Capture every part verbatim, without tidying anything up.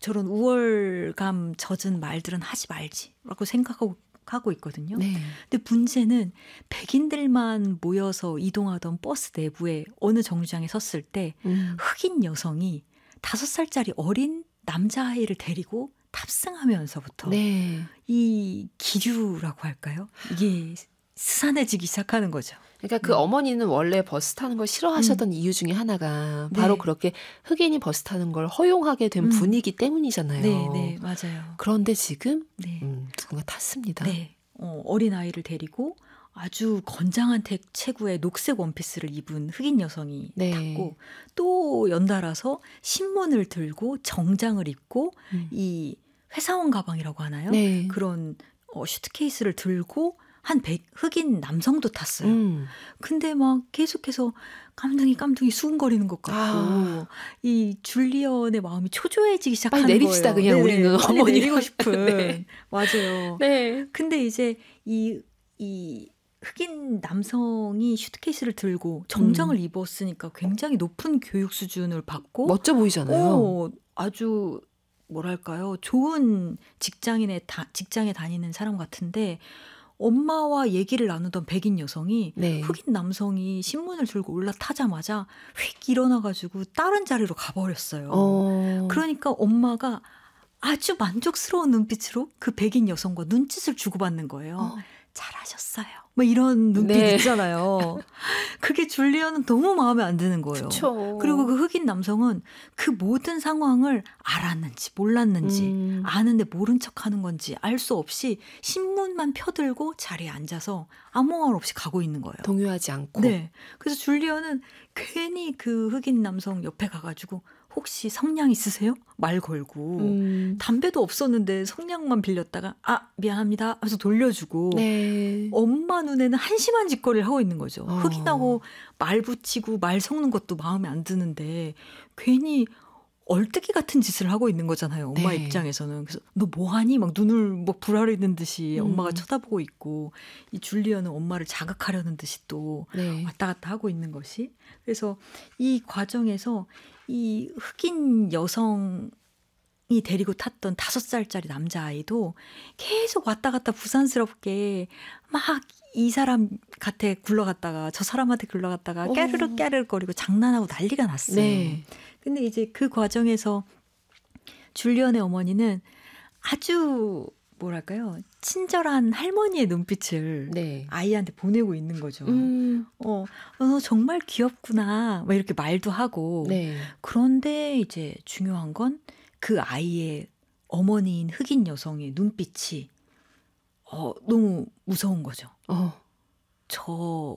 저런 우월감 젖은 말들은 하지 말지라고 생각하고 하고 있거든요. 네. 근데 문제는 백인들만 모여서 이동하던 버스 내부에 어느 정류장에 섰을 때 음. 흑인 여성이 다섯 살짜리 어린 남자아이를 데리고 탑승하면서부터 네. 이 기류라고 할까요? 이게 스산해지기 시작하는 거죠. 그러니까 그 음. 어머니는 원래 버스 타는 걸 싫어하셨던 음. 이유 중에 하나가 바로 네. 그렇게 흑인이 버스 타는 걸 허용하게 된 음. 분위기 때문이잖아요. 네, 네, 맞아요. 그런데 지금 네. 음, 누군가 탔습니다. 네, 어, 어린아이를 데리고 아주 건장한 태, 체구의 녹색 원피스를 입은 흑인 여성이 네. 탔고 또 연달아서 신문을 들고 정장을 입고 음. 이 회사원 가방이라고 하나요? 네. 그런 어, 슈트케이스를 들고 한 백, 흑인 남성도 탔어요. 음. 근데 막 계속해서 깜둥이 깜둥이 수근거리는 것 같고 아. 이 줄리언의 마음이 초조해지기 시작하는 빨리 내립시다, 거예요. 그냥 네네, 우리는 빨리 어머니 내리고 싶은. 네. 맞아요. 네. 근데 이제 이, 이 흑인 남성이 슈트케이스를 들고 정장을 음. 입었으니까 굉장히 높은 교육 수준을 받고 멋져 보이잖아요. 오, 아주 뭐랄까요, 좋은 직장인의 다, 직장에 다니는 사람 같은데 엄마와 얘기를 나누던 백인 여성이 네. 흑인 남성이 신문을 들고 올라타자마자 휙 일어나가지고 다른 자리로 가버렸어요. 어. 그러니까 엄마가 아주 만족스러운 눈빛으로 그 백인 여성과 눈짓을 주고받는 거예요. 어. 잘하셨어요. 뭐 이런 눈빛 네. 있잖아요. 그게 줄리언은 너무 마음에 안 드는 거예요. 그쵸. 그리고 그 흑인 남성은 그 모든 상황을 알았는지 몰랐는지 음. 아는데 모른 척하는 건지 알 수 없이 신문만 펴들고 자리에 앉아서 아무 말 없이 가고 있는 거예요. 동요하지 않고. 네. 그래서 줄리언은 괜히 그 흑인 남성 옆에 가가지고 혹시 성냥 있으세요? 말 걸고 음. 담배도 없었는데 성냥만 빌렸다가 아 미안합니다 하면서 돌려주고 네. 엄마 눈에는 한심한 짓거리를 하고 있는 거죠. 어. 흑인하고 말 붙이고 말 섞는 것도 마음에 안 드는데 괜히 얼뜨기 같은 짓을 하고 있는 거잖아요. 엄마 네. 입장에서는. 그래서 너 뭐하니? 막 눈을 뭐 불아르는 듯이 음. 엄마가 쳐다보고 있고 이 줄리언은 엄마를 자극하려는 듯이 또 네. 왔다 갔다 하고 있는 것이. 그래서 이 과정에서 이 흑인 여성이 데리고 탔던 다섯 살짜리 남자아이도 계속 왔다 갔다 부산스럽게 막 이 사람 곁에 굴러갔다가 저 사람한테 굴러갔다가 깨르륵 깨르륵거리고 장난하고 난리가 났어요. 네. 근데 이제 그 과정에서 줄리언의 어머니는 아주 뭐랄까요, 친절한 할머니의 눈빛을 네. 아이한테 보내고 있는 거죠. 음. 어, 너 정말 귀엽구나. 막 이렇게 말도 하고. 네. 그런데 이제 중요한 건 그 아이의 어머니인 흑인 여성의 눈빛이 어, 너무 무서운 거죠. 어. 저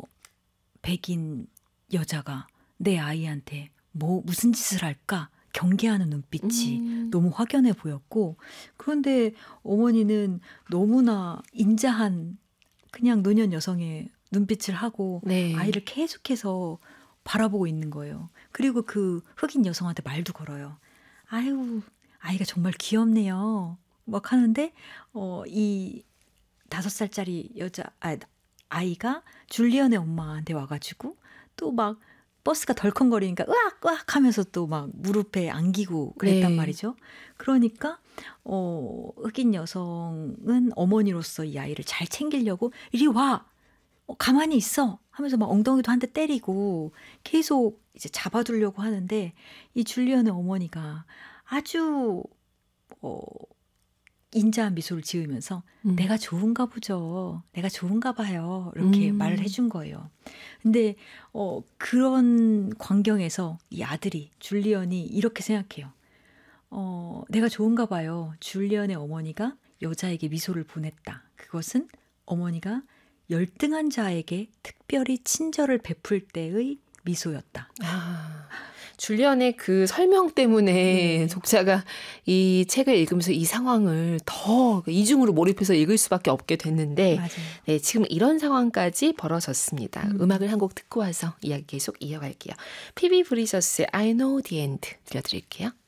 백인 여자가 내 아이한테 뭐 무슨 짓을 할까? 경계하는 눈빛이 음. 너무 확연해 보였고, 그런데 어머니는 너무나 인자한 그냥 노년 여성의 눈빛을 하고 네. 아이를 계속해서 바라보고 있는 거예요. 그리고 그 흑인 여성한테 말도 걸어요. 아유, 아이가 정말 귀엽네요. 막 하는데 어, 이 다섯 살짜리 여자 아, 아이가 줄리언의 엄마한테 와가지고 또 막 버스가 덜컹거리니까 으악 으악 하면서 또 막 무릎에 안기고 그랬단 네. 말이죠. 그러니까 어, 흑인 여성은 어머니로서 이 아이를 잘 챙기려고 이리 와, 어, 가만히 있어 하면서 막 엉덩이도 한 대 때리고 계속 이제 잡아두려고 하는데 이 줄리언의 어머니가 아주 어, 인자한 미소를 지으면서 음. 내가 좋은가 보죠. 내가 좋은가 봐요. 이렇게 음. 말을 해준 거예요. 근데 어, 그런 광경에서 이 아들이 줄리언이 이렇게 생각해요. 어, 내가 좋은가 봐요. 줄리언의 어머니가 여자에게 미소를 보냈다. 그것은 어머니가 열등한 자에게 특별히 친절을 베풀 때의 미소였다. 아, 줄리언의 그 설명 때문에 네. 독자가 이 책을 읽으면서 이 상황을 더 이중으로 몰입해서 읽을 수밖에 없게 됐는데 네, 지금 이런 상황까지 벌어졌습니다. 음. 음악을 한 곡 듣고 와서 이야기 계속 이어갈게요. 피비 브리저스의 I know the end 들려드릴게요.